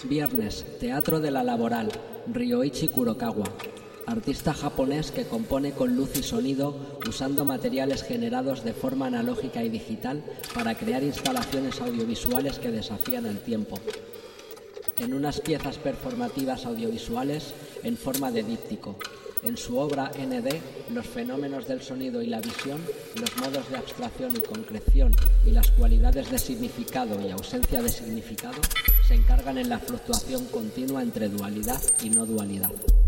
Viernes, Teatro de la Laboral, Ryoichi Kurokawa. Artista japonés que compone con luz y sonido usando materiales generados de forma analógica y digital para crear instalaciones audiovisuales que desafían el tiempo. En unas piezas performativas audiovisuales en forma de díptico. En su obra ND, los fenómenos del sonido y la visión, los modos de abstracción y concreción y las cualidades de significado y ausencia de significado se encargan en la fluctuación continua entre dualidad y no dualidad.